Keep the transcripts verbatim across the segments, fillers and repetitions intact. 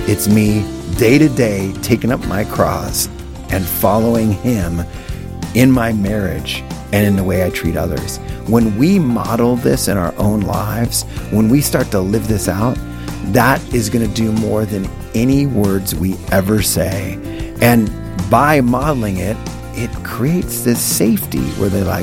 It's me day to day taking up my cross and following him in my marriage and in the way I treat others. When we model this in our own lives, when we start to live this out, that is going to do more than any words we ever say. And by modeling it, it creates this safety where they're like,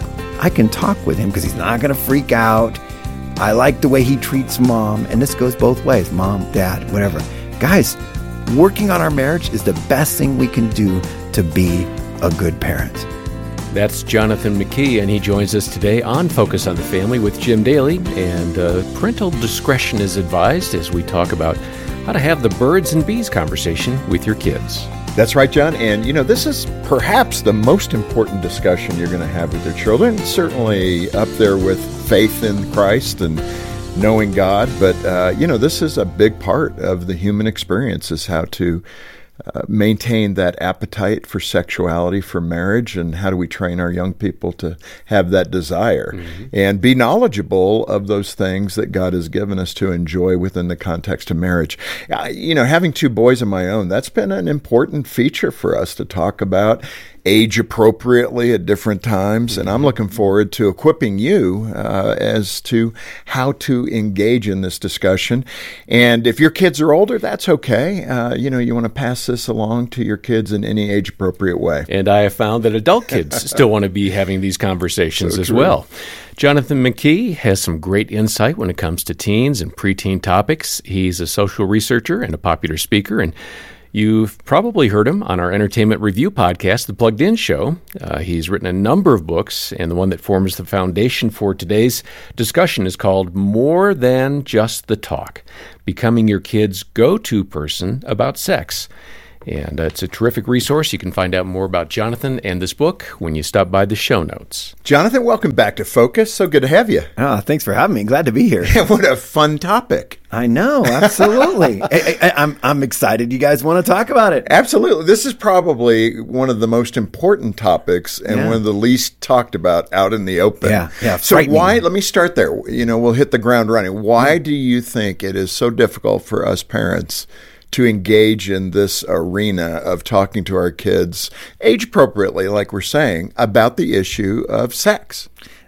I can talk with him because he's not going to freak out. I like the way he treats mom. And this goes both ways, mom, dad, whatever. Guys, working on our marriage is the best thing we can do to be a good parent. That's Jonathan McKee, and he joins us today on Focus on the Family with Jim Daly. And uh, parental discretion is advised as we talk about how to have the birds and bees conversation with your kids. That's right, John. And, you know, this is perhaps the most important discussion you're going to have with your children. It's certainly up there with faith in Christ and knowing God. But, uh, you know, this is a big part of the human experience, is how to uh, maintain that appetite for sexuality, for marriage, and how do we train our young people to have that desire mm-hmm. and be knowledgeable of those things that God has given us to enjoy within the context of marriage. Uh, you know, having two boys of my own, that's been an important feature for us to talk about age appropriately at different times. And I'm looking forward to equipping you uh, as to how to engage in this discussion. And if your kids are older, that's okay. Uh, you know, you want to pass this along to your kids in any age appropriate way. And I have found that adult kids still want to be having these conversations so as true. well. Jonathan McKee has some great insight when it comes to teens and preteen topics. He's a social researcher and a popular speaker, and you've probably heard him on our entertainment review podcast, The Plugged In Show. Uh, he's written a number of books, and the one that forms the foundation for today's discussion is called More Than Just the Talk, Becoming Your Kid's Go-To Person About Sex. And uh, it's a terrific resource. You can find out more about Jonathan and this book when you stop by the show notes. Jonathan, welcome back to Focus. So good to have you. Oh, thanks for having me. Glad to be here. What a fun topic. I know, absolutely. I, I, I'm I'm excited you guys want to talk about it. Absolutely. This is probably one of the most important topics and yeah. one of the least talked about out in the open. Yeah, yeah. So why, let me start there. You know, we'll hit the ground running. Why do you think it is so difficult for us parents to engage in this arena of talking to our kids age appropriately, like we're saying, about the issue of sex?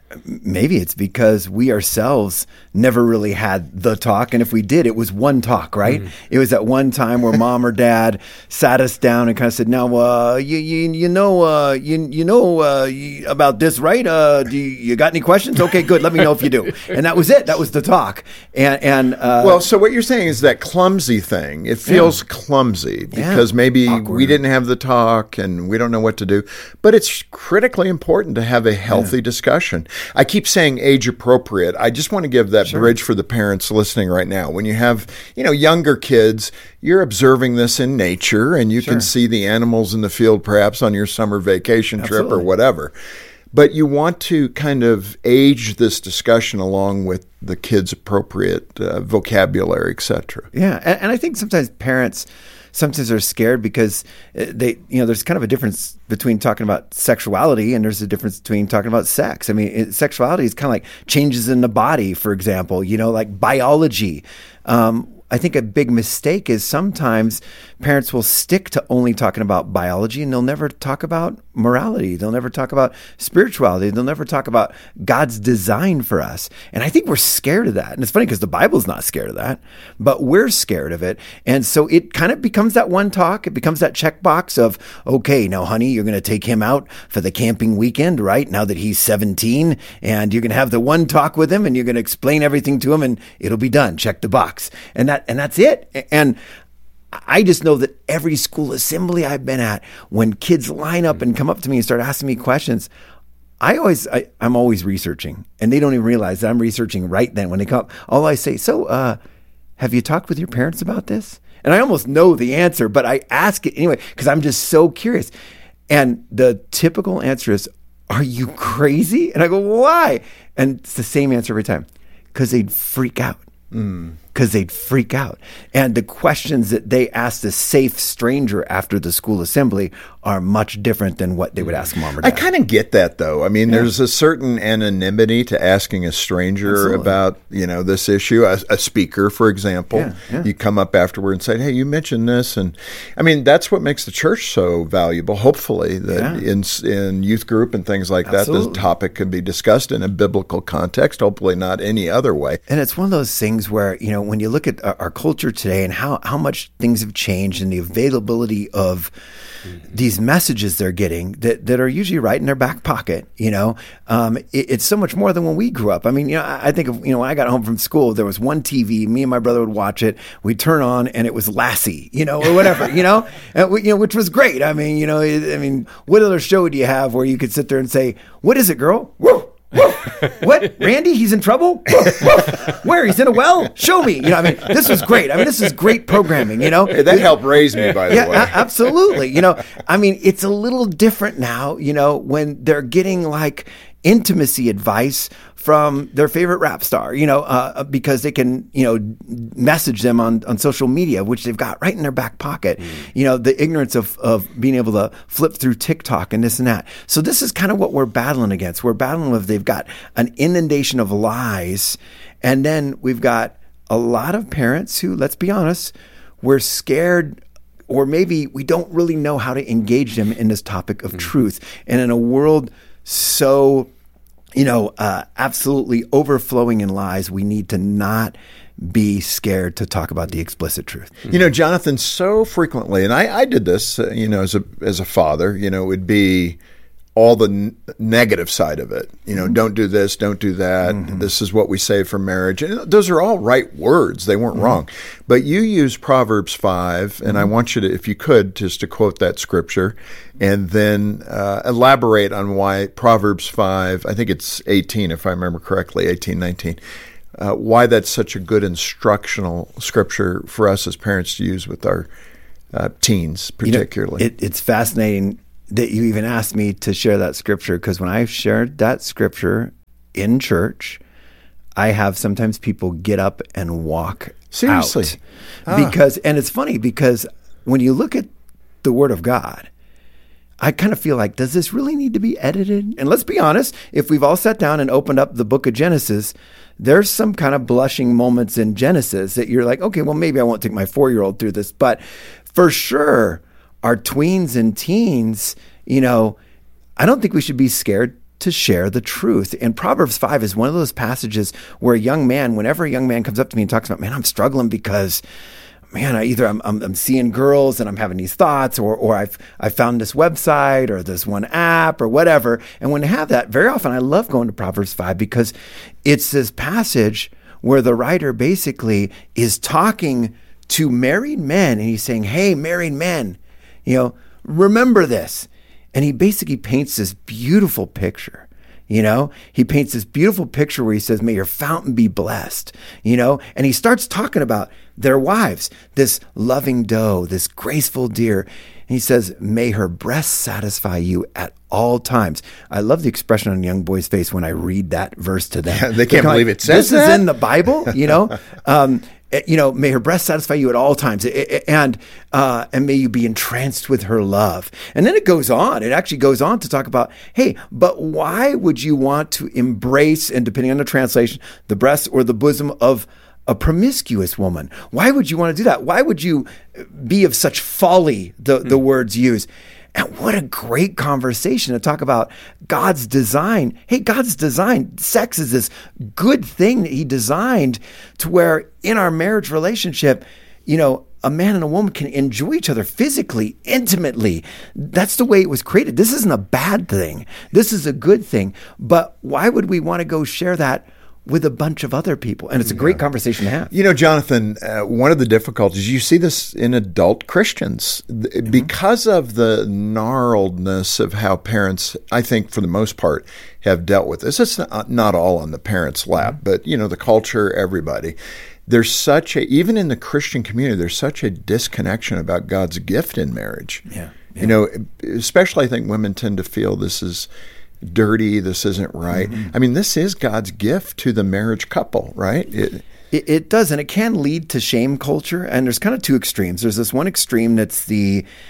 Maybe it's because we ourselves never really had the talk. And if we did, it was one talk, right? Mm. It was at one time where mom or dad sat us down and kind of said, now, uh, you, you, you know, uh, you, you know, uh, you, about this, right? Uh, do you, you got any questions? Okay, good. Let me know if you do. And that was it. That was the talk. And, and, uh, well, so what you're saying is that clumsy thing, it feels yeah. clumsy because yeah. maybe Awkward. we didn't have the talk and we don't know what to do, but it's critically important to have a healthy yeah. discussion. I keep saying age appropriate. I just want to give that sure. bridge for the parents listening right now. When you have, you know, younger kids, you're observing this in nature and you sure. can see the animals in the field perhaps on your summer vacation Absolutely. trip or whatever. But you want to kind of age this discussion along with the kids' appropriate uh, vocabulary, et cetera. Yeah, and, and I think sometimes parents sometimes are scared because they, you know, there's kind of a difference between talking about sexuality and there's a difference between talking about sex. I mean, it, sexuality is kind of like changes in the body, for example, you know, like biology. Um, I think a big mistake is sometimes parents will stick to only talking about biology and they'll never talk about morality. They'll never talk about spirituality. They'll never talk about God's design for us. And I think we're scared of that. And it's funny because the Bible's not scared of that, but we're scared of it. And so it kind of becomes that one talk. It becomes that checkbox of, okay, now, honey, you're going to take him out for the camping weekend, right? Now that he's seventeen, and you're going to have the one talk with him and you're going to explain everything to him and it'll be done. Check the box. And that, and that's it. And I just know that every school assembly I've been at, when kids line up and come up to me and start asking me questions, I always, I, I'm always researching, and they don't even realize that I'm researching right then. When they come up, all I say, so uh, have you talked with your parents about this? And I almost know the answer, but I ask it anyway because I'm just so curious. And the typical answer is, are you crazy? And I go, why? And it's the same answer every time, because they'd freak out. Mm. Because they'd freak out. And the questions that they asked a safe stranger after the school assembly are much different than what they would ask mom or I dad. kind of get that, though. I mean, yeah. there's a certain anonymity to asking a stranger Absolutely. about, you know, this issue. A, a speaker, for example, yeah, yeah. you come up afterward and say, hey, you mentioned this. And I mean, that's what makes the church so valuable, hopefully, that yeah. in, in youth group and things like Absolutely. that, this topic can be discussed in a biblical context, hopefully not any other way. And it's one of those things where, you know, when you look at our, our culture today and how, how much things have changed and the availability of these messages they're getting that, that are usually right in their back pocket, you know, um, it, it's so much more than when we grew up. I mean, you know, I, I think of, you know, when I got home from school, there was one T V, me and my brother would watch it, we'd turn on and it was Lassie, you know, or whatever, you know, and we, you know, which was great. I mean, you know, I mean, what other show do you have where you could sit there and say, what is it, girl? Whoa. What? Randy? He's in trouble? Where? He's in a well? Show me. You know, I mean, this was great. I mean, this is great programming, you know? Hey, that helped raise me, by the yeah, way. A- absolutely. You know, I mean, it's a little different now, you know, when they're getting like intimacy advice from their favorite rap star, you know, uh, because they can, you know, message them on, on social media, which they've got right in their back pocket. Mm. You know, the ignorance of, of being able to flip through TikTok and this and that. So this is kind of what we're battling against. We're battling with, they've got an inundation of lies. And then we've got a lot of parents who, let's be honest, we're scared, or maybe we don't really know how to engage them in this topic of mm. truth. And in a world so you know, uh, absolutely overflowing in lies, we need to not be scared to talk about the explicit truth. You know, Jonathan, so frequently, and I, I did this, uh, you know, as a as a father, you know, it would be all the n- negative side of it. You know, mm-hmm. don't do this, don't do that. Mm-hmm. This is what we say for marriage. And those are all right words. They weren't mm-hmm. wrong. But you use Proverbs five, and mm-hmm. I want you to, if you could, just to quote that scripture, and then uh, elaborate on why Proverbs five, I think it's eighteen, if I remember correctly, eighteen, nineteen, uh, why that's such a good instructional scripture for us as parents to use with our uh, teens, particularly. You know, it, it's fascinating that you even asked me to share that scripture, because when I've shared that scripture in church, I have sometimes people get up and walk Seriously? out. Ah. Because, and it's funny because when you look at the Word of God, I kind of feel like, does this really need to be edited? And let's be honest, if we've all sat down and opened up the book of Genesis, there's some kind of blushing moments in Genesis that you're like, okay, well, maybe I won't take my four-year-old through this. But for sure, our tweens and teens, you know, I don't think we should be scared to share the truth. And Proverbs five is one of those passages where a young man, whenever a young man comes up to me and talks about, man, I'm struggling because, man, I either I'm, I'm, I'm seeing girls and I'm having these thoughts, or or I've I found this website or this one app or whatever. And when I have that, very often I love going to Proverbs five because it's this passage where the writer basically is talking to married men, and he's saying, hey, married men, you know, remember this. And he basically paints this beautiful picture, you know, he paints this beautiful picture where he says, may your fountain be blessed, you know, and he starts talking about their wives, this loving doe, this graceful deer. And he says, may her breast satisfy you at all times. I love the expression on a young boy's face when I read that verse to them. Yeah, they can't believe like, it says this that? is in the Bible, you know, um, you know, may her breast satisfy you at all times, and uh, and may you be entranced with her love. And then it goes on. It actually goes on to talk about, hey, but why would you want to embrace, and depending on the translation, the breast or the bosom of a promiscuous woman? Why would you want to do that? Why would you be of such folly, the, the mm. words used? And what a great conversation to talk about God's design. Hey, God's design, sex is this good thing that he designed to where in our marriage relationship, you know, a man and a woman can enjoy each other physically, intimately. That's the way it was created. This isn't a bad thing. This is a good thing. But why would we want to go share that with a bunch of other people? And it's a great yeah. conversation to have. You know, Jonathan, uh, one of the difficulties, you see this in adult Christians, mm-hmm. because of the gnarledness of how parents, I think for the most part, have dealt with this. It's not, not all on the parents' lap, mm-hmm. but, you know, the culture, everybody. There's such a, even in the Christian community, there's such a disconnection about God's gift in marriage. Yeah. yeah. You know, especially I think women tend to feel this is dirty, this isn't right. Mm-hmm. I mean, this is God's gift to the marriage couple, right? It, it, it does, and it can lead to shame culture, and there's kind of two extremes. There's this one extreme that's the,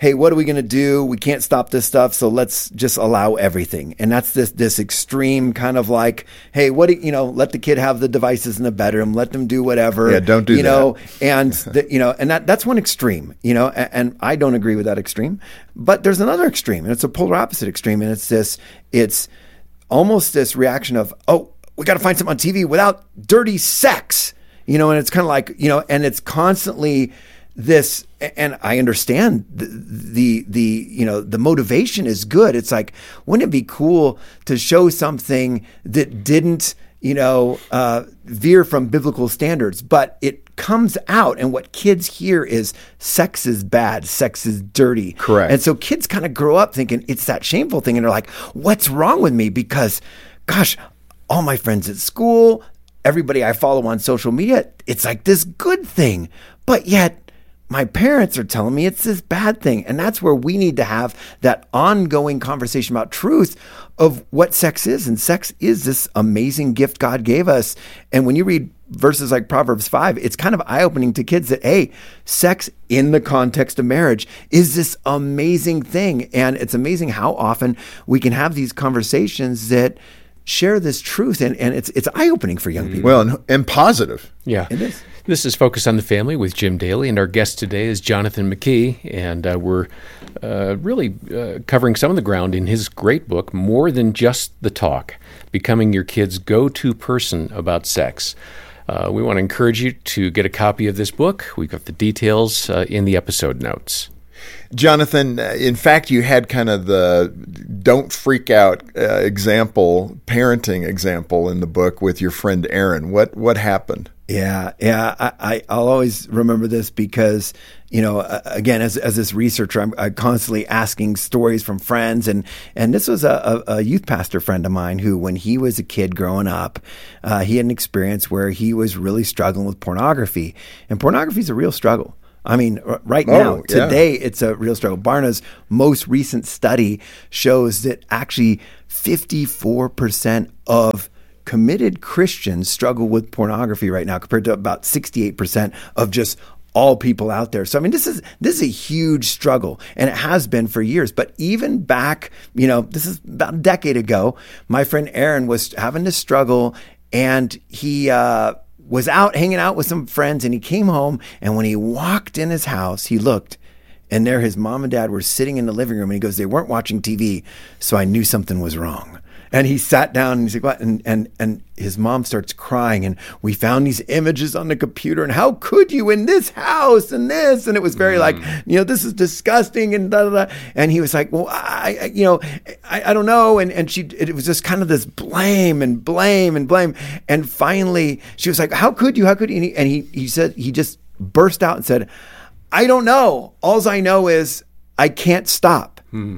hey, what are we going to do? We can't stop this stuff, so let's just allow everything. And that's this this extreme kind of like, hey, what do you know? Let the kid have the devices in the bedroom. Let them do whatever. Yeah, don't do you that. know. And the, you know, and that that's one extreme. You know, and, and I don't agree with that extreme. But there's another extreme, and it's a polar opposite extreme, and it's this. It's almost this reaction of, oh, we got to find something on T V without dirty sex. You know, and it's kind of like, you know, and it's constantly this, and I understand the, the, the, you know, the motivation is good. It's like, wouldn't it be cool to show something that didn't, you know, uh, veer from biblical standards, but it comes out, and what kids hear is sex is bad, sex is dirty. Correct. And so kids kind of grow up thinking it's that shameful thing, and they're like, what's wrong with me? Because, gosh, all my friends at school, everybody I follow on social media, it's like this good thing. But yet my parents are telling me it's this bad thing. And that's where we need to have that ongoing conversation about truth of what sex is. And sex is this amazing gift God gave us. And when you read verses like Proverbs five, it's kind of eye-opening to kids that, hey, sex in the context of marriage is this amazing thing. And it's amazing how often we can have these conversations that share this truth, and, and it's it's eye-opening for young people. Well, and, and positive. Yeah. It is. This is Focus on the Family with Jim Daly, and our guest today is Jonathan McKee, and uh, we're uh, really uh, covering some of the ground in his great book, More Than Just the Talk, Becoming Your Kid's Go-To Person About Sex. Uh, we want to encourage you to get a copy of this book. We've got the details uh, in the episode notes. Jonathan, in fact, you had kind of the don't freak out uh, example, parenting example in the book with your friend Aaron. What what happened? Yeah, yeah. I, I, I'll always remember this because, you know, uh, again, as as this researcher, I'm, I'm constantly asking stories from friends. And, and this was a, a, a youth pastor friend of mine who, when he was a kid growing up, uh, he had an experience where he was really struggling with pornography. And pornography is a real struggle. I mean, right now, oh, yeah. today, it's a real struggle. Barna's most recent study shows that actually fifty-four percent of committed Christians struggle with pornography right now, compared to about sixty-eight percent of just all people out there. So, I mean, this is this is a huge struggle, and it has been for years. But even back, you know, this is about a decade ago, my friend Aaron was having to struggle, and he uh was out hanging out with some friends, and he came home, and when he walked in his house, he looked, and there his mom and dad were sitting in the living room, and he goes, they weren't watching T V, so I knew something was wrong. And he sat down, and he's like, what? And, and, and his mom starts crying, and we found these images on the computer, and how could you in this house and this? And it was very mm. like, you know, this is disgusting, and da, da, da. And he was like, well, I, I you know, I, I don't know. And, and she, it was just kind of this blame and blame and blame. And finally she was like, how could you, how could you? And he, and he, he said, he just burst out and said, I don't know. All I know is I can't stop. Mm.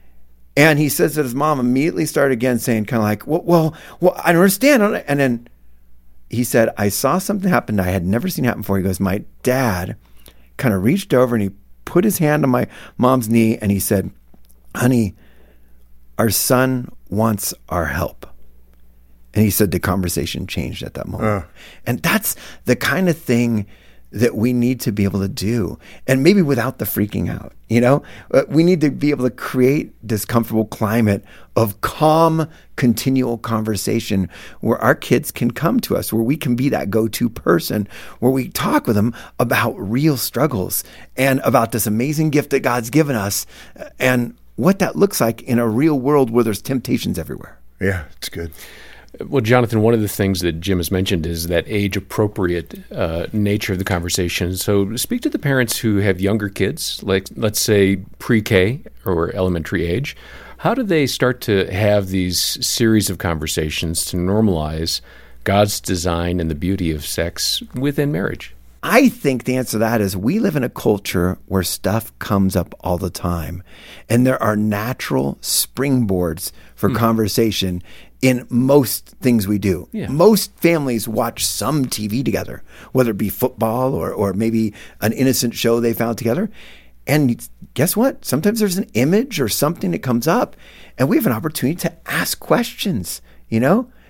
And he says that his mom immediately started again saying kind of like, well, well, well, I don't understand. And then he said, I saw something happen I had never seen happen before. He goes, my dad kind of reached over and he put his hand on my mom's knee and he said, honey, our son wants our help. And he said the conversation changed at that moment. Uh. And that's the kind of thing that we need to be able to do, and maybe without the freaking out, you know, we need to be able to create this comfortable climate of calm, continual conversation where our kids can come to us, where we can be that go-to person, where we talk with them about real struggles and about this amazing gift that God's given us and what that looks like in a real world where there's temptations everywhere. Yeah, it's good. Well, Jonathan, one of the things that Jim has mentioned is that age-appropriate uh, nature of the conversation. So speak to the parents who have younger kids, like let's say pre-K or elementary age. How do they start to have these series of conversations to normalize God's design and the beauty of sex within marriage? I think the answer to that is we live in a culture where stuff comes up all the time, and there are natural springboards for mm. conversation in most things we do. Yeah. Most families watch some T V together, whether it be football or, or maybe an innocent show they found together. And guess what? Sometimes there's an image or something that comes up, and we have an opportunity to ask questions, you know?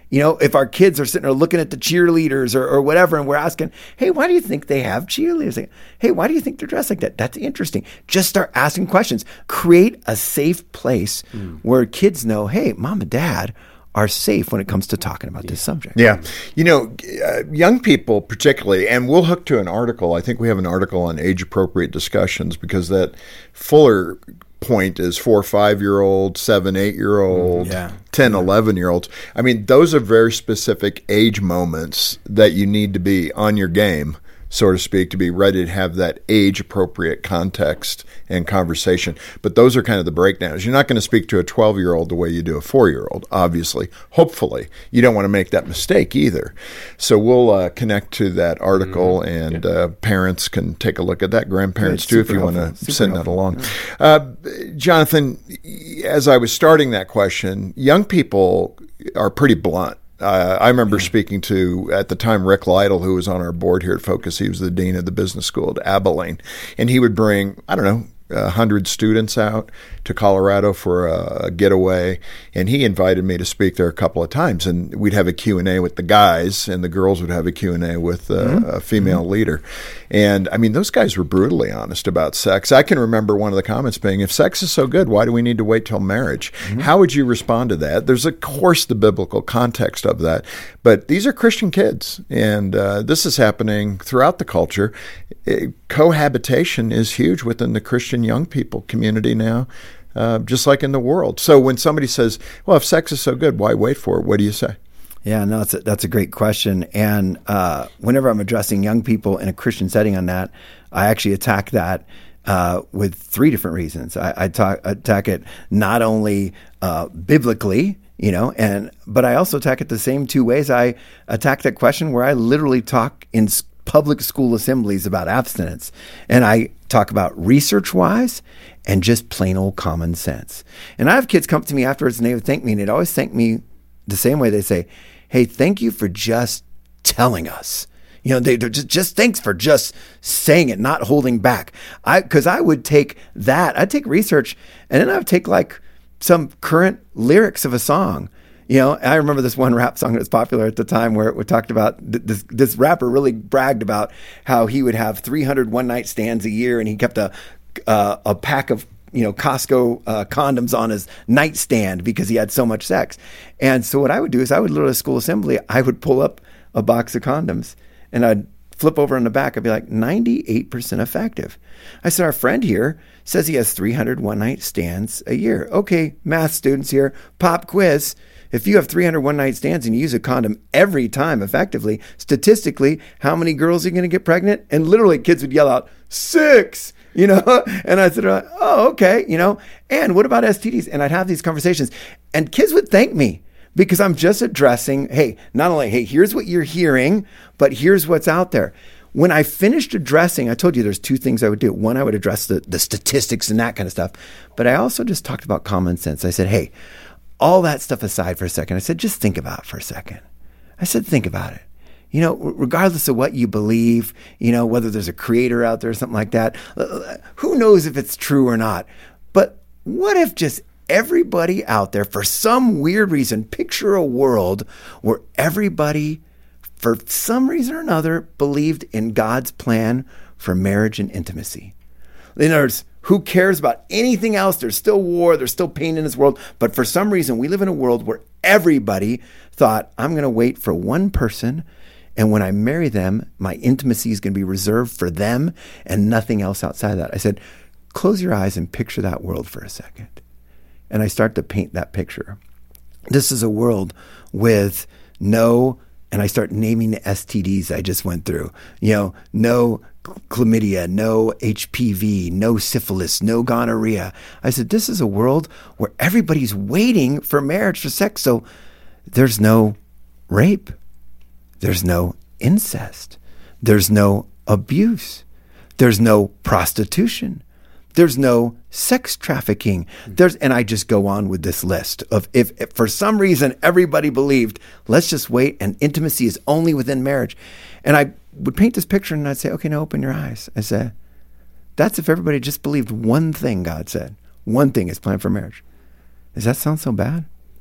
You know, if our kids are sitting there looking at the cheerleaders or, or whatever, and we're asking, hey, why do you think they have cheerleaders? Like, hey, why do you think they're dressed like that? That's interesting. Just start asking questions. Create a safe place mm. where kids know, hey, mom and dad are safe when it comes to talking about yeah. this subject. Yeah. You know, uh, young people particularly, and we'll hook to an article. I think we have an article on age-appropriate discussions because that fuller point is four, five-year-old, seven, eight-year-old, yeah. ten, eleven-year-olds. I mean, those are very specific age moments that you need to be on your game, so to speak, to be ready to have that age-appropriate context and conversation. But those are kind of the breakdowns. You're not going to speak to a twelve-year-old the way you do a four-year-old, obviously. Hopefully. You don't want to make that mistake either. So we'll uh, connect to that article, mm-hmm. and yeah. uh, parents can take a look at that. Grandparents, too, if you want to send that along. Yeah. Uh, Jonathan, as I was starting that question, young people are pretty blunt. Uh, I remember speaking to, at the time, Rick Lytle, who was on our board here at Focus. He was the dean of the business school at Abilene. And he would bring, I don't know, one hundred students out to Colorado for a, a getaway. And he invited me to speak there a couple of times. And we'd have a Q and A with the guys, and the girls would have a Q and A with uh, mm-hmm. a female mm-hmm. leader. And, I mean, those guys were brutally honest about sex. I can remember one of the comments being, if sex is so good, why do we need to wait till marriage? Mm-hmm. How would you respond to that? There's, of course, the biblical context of that. But these are Christian kids, and uh, this is happening throughout the culture. It, cohabitation is huge within the Christian young people community now, uh, just like in the world. So when somebody says, well, if sex is so good, why wait for it? What do you say? Yeah, no, that's a, that's a great question. And uh, whenever I'm addressing young people in a Christian setting on that, I actually attack that uh, with three different reasons. I, I talk, attack it not only uh, biblically, you know, and but I also attack it the same two ways. I attack that question where I literally talk in public school assemblies about abstinence, and I talk about research-wise and just plain old common sense. And I have kids come to me afterwards, and they would thank me, and they'd always thank me the same way. They say, hey, thank you for just telling us. You know, they just, just thanks for just saying it, not holding back. I because I would take that, I'd take research, and then I would take like some current lyrics of a song. You know, I remember this one rap song that was popular at the time where it talked about th- this this rapper really bragged about how he would have three hundred one night stands a year, and he kept a uh, a pack of you know Costco uh, condoms on his nightstand because he had so much sex. And so what I would do is I would literally at school assembly, I would pull up a box of condoms and I'd flip over on the back. I'd be like ninety-eight percent effective. I said, our friend here says he has three hundred one night stands a year. Okay, math students here, pop quiz. If you have three hundred one night stands and you use a condom every time effectively, statistically, how many girls are you going to get pregnant? And literally kids would yell out, six, you know? And I said, oh, okay, you know? And what about S T Ds? And I'd have these conversations and kids would thank me because I'm just addressing, hey, not only, hey, here's what you're hearing, but here's what's out there. When I finished addressing, I told you there's two things I would do. One, I would address the, the statistics and that kind of stuff. But I also just talked about common sense. I said, hey, all that stuff aside for a second, I said, just think about it for a second. I said, think about it. You know, regardless of what you believe, you know, whether there's a creator out there or something like that, who knows if it's true or not. But what if just everybody out there, for some weird reason, picture a world where everybody, for some reason or another, believed in God's plan for marriage and intimacy. In other words, who cares about anything else? There's still war. There's still pain in this world. But for some reason, we live in a world where everybody thought, I'm going to wait for one person. And when I marry them, my intimacy is going to be reserved for them and nothing else outside of that. I said, close your eyes and picture that world for a second. And I start to paint that picture. This is a world with no, and I start naming the S T Ds I just went through. You know, no chlamydia, no H P V, no syphilis, no gonorrhea. I said, this is a world where everybody's waiting for marriage, for sex. So there's no rape. There's no incest. There's no abuse. There's no prostitution. There's no sex trafficking. There's, and I just go on with this list of if, if for some reason everybody believed, let's just wait and intimacy is only within marriage. And I would paint this picture and I'd say, okay, now open your eyes. I said, that's if everybody just believed one thing God said. One thing is planned for marriage. Does that sound so bad?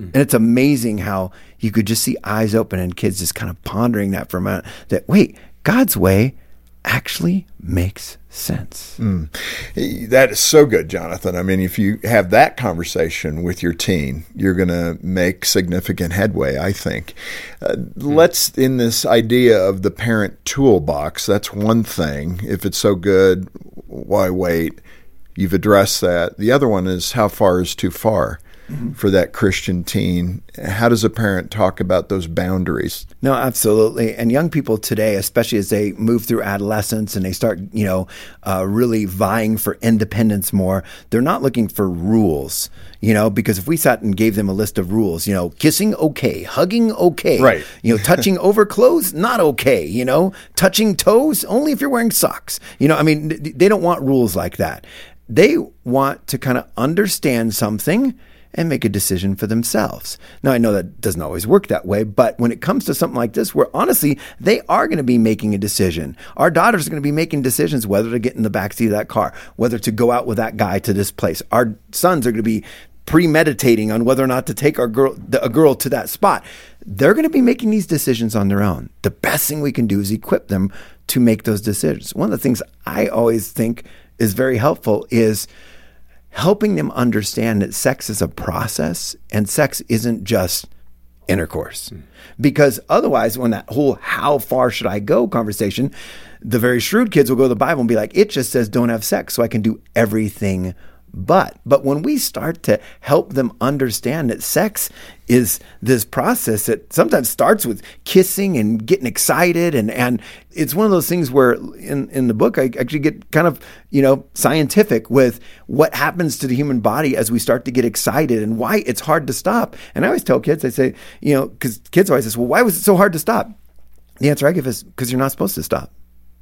And it's amazing how you could just see eyes open and kids just kind of pondering that for a minute, that, wait, God's way actually makes sense. Mm. That is so good, Jonathan. I mean, if you have that conversation with your teen, you're going to make significant headway, I think. Uh, mm. Let's, in this idea of the parent toolbox, that's one thing. If it's so good, why wait? You've addressed that. The other one is, how far is too far? For that Christian teen. How does a parent talk about those boundaries? No, absolutely. And young people today, especially as they move through adolescence and they start, you know, uh, really vying for independence more, they're not looking for rules, you know, because if we sat and gave them a list of rules, you know, kissing, okay, hugging, okay, right. you know, touching over clothes, not okay, you know, touching toes, only if you're wearing socks. You know, I mean, they don't want rules like that. They want to kind of understand something and make a decision for themselves. Now, I know that doesn't always work that way, but when it comes to something like this, where honestly, they are going to be making a decision. Our daughters are going to be making decisions whether to get in the backseat of that car, whether to go out with that guy to this place. Our sons are going to be premeditating on whether or not to take our girl, a girl to that spot. They're going to be making these decisions on their own. The best thing we can do is equip them to make those decisions. One of the things I always think is very helpful is helping them understand that sex is a process and sex isn't just intercourse. Mm. Because otherwise, when that whole how far should I go conversation, the very shrewd kids will go to the Bible and be like, it just says don't have sex so I can do everything but. But when we start to help them understand that sex is this process that sometimes starts with kissing and getting excited, and, and it's one of those things where in, in the book I actually get kind of, you know, scientific with what happens to the human body as we start to get excited and why it's hard to stop. And I always tell kids, I say, you know, because kids always say, well, why was it so hard to stop? The answer I give is because you're not supposed to stop.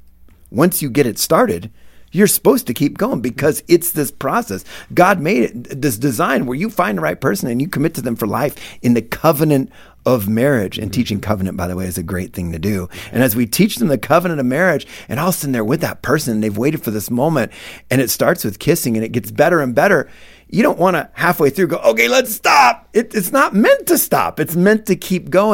Once you get it started, you're supposed to keep going because it's this process. God made it, this design where you find the right person and you commit to them for life in the covenant of marriage. And teaching covenant, by the way, is a great thing to do. And as we teach them the covenant of marriage, and all of a sudden they're with that person, and they've waited for this moment, and it starts with kissing, and it gets better and better. You don't want to halfway through go, okay, let's stop. It, it's not meant to stop. It's meant to keep going.